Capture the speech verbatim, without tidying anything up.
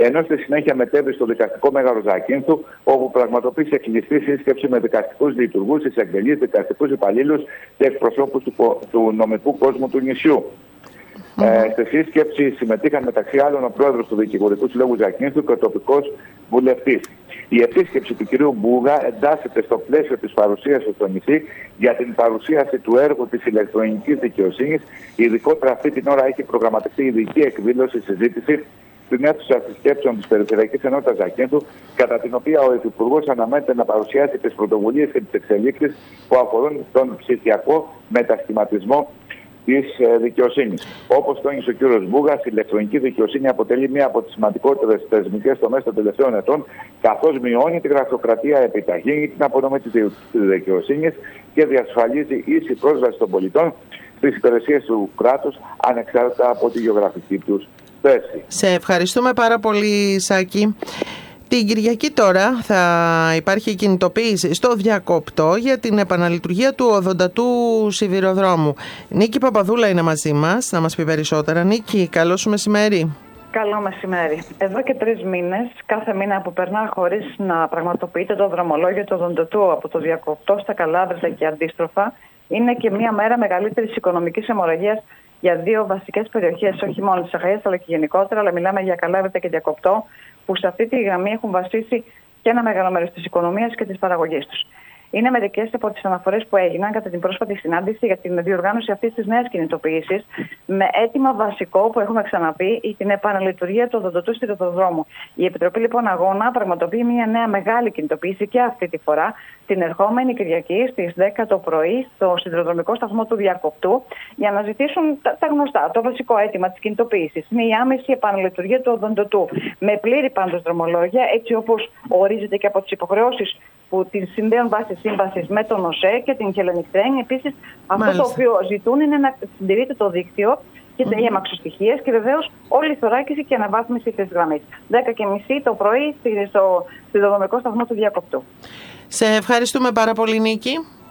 ενώ στη συνέχεια μετέβη στο δικαστικό Μέγαρο Ζακίνθου, όπου πραγματοποίησε κλειστή σύσκεψη με δικαστικούς λειτουργούς, εισαγγελείς, δικαστικούς υπαλλήλους και εκπροσώπους του, του νομικού κόσμου του νησιού. Mm-hmm. Ε, στη σύσκεψη συμμετείχαν μεταξύ άλλων ο πρόεδρος του Δικηγορικού Συλλόγου Ζακίνθου και ο τοπικός βουλευτής. Η επίσκεψη του κυρίου Μπούγα εντάσσεται στο πλαίσιο της παρουσίασης στο νησί για την παρουσίαση του έργου της ηλεκτρονικής δικαιοσύνης. Ειδικότερα αυτή την ώρα έχει προγραμματιστεί ειδική εκδήλωση συζήτηση στην αίθουσα συσκέψεων της Περιφερειακής Ενότητας Ζακίνθου, κατά την οποία ο Υφυπουργός αναμένεται να παρουσιάσει τις πρωτοβουλίες και τις εξελίξεις που αφορούν τον ψηφιακό μετασχηματισμό της δικαιοσύνης. Όπως τόνισε ο κ. Μπούγας, η ηλεκτρονική δικαιοσύνη αποτελεί μία από τις σημαντικότερες θεσμικές τομές των τελευταίων ετών, καθώς μειώνει τη γραφειοκρατία, επιταχύνει την απονομή της δικαιοσύνης και διασφαλίζει ίση πρόσβαση των πολιτών στις υπηρεσίες του κράτους, ανεξάρτητα από τη γεωγραφική τους θέση. Σε ευχαριστούμε πάρα πολύ, Σάκη. Την Κυριακή τώρα θα υπάρχει κινητοποίηση στο Διακόπτο για την επαναλειτουργία του οδοντατού σιδηροδρόμου. Νίκη Παπαδούλα είναι μαζί μας, να μας πει περισσότερα. Νίκη, καλό σου μεσημέρι. Καλό μεσημέρι. Εδώ και τρεις μήνες, κάθε μήνα που περνά χωρίς να πραγματοποιείται το δρομολόγιο του οδοντατού από το Διακόπτο στα Καλάβρητα και αντίστροφα, είναι και μια μέρα μεγαλύτερης οικονομικής αιμορραγίας για δύο βασικές περιοχές, όχι μόνο της Αχαΐας αλλά και γενικότερα, αλλά μιλάμε για Καλάβρητα και Διακόπτο, που σε αυτή τη γραμμή έχουν βασίσει και ένα μεγάλο μέρος της οικονομίας και της παραγωγής τους. Είναι μερικές από τις αναφορές που έγιναν κατά την πρόσφατη συνάντηση για την διοργάνωση αυτής της νέας κινητοποίησης, με αίτημα βασικό που έχουμε ξαναπεί, την επαναλειτουργία του οδοντατού σιδηροδρόμου. Η Επιτροπή λοιπόν Αγώνα πραγματοποιεί μια νέα μεγάλη κινητοποίηση και αυτή τη φορά, την ερχόμενη Κυριακή στις δέκα το πρωί, στο σιδηροδρομικό σταθμό του Διακόπτου, για να ζητήσουν τα, τα γνωστά, το βασικό αίτημα της κινητοποίησης. Είναι η άμεση επαναλειτουργία του οδοντατού, με πλήρη πάντως δρομολόγια, έτσι όπως ορίζεται και από τις υποχρεώσεις που την συνδέουν βάσει σύμβασης με τον ΟΣΕ και την Hellenic Train. Επίσης, αυτό το οποίο ζητούν είναι να συντηρείται το δίκτυο και τα αμαξοστοιχίες και βεβαίως όλη η θωράκιση και αναβάθμιση της γραμμής. δέκα και μισή το πρωί στο σιδηροδρομικό σταθμό του Διακόπτου. Σε ευχαριστούμε πάρα πολύ, Νίκη.